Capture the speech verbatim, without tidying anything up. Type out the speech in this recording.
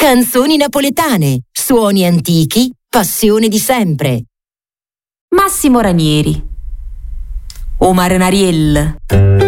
Canzoni napoletane, suoni antichi, passione di sempre. Massimo Ranieri. Omar Nariel.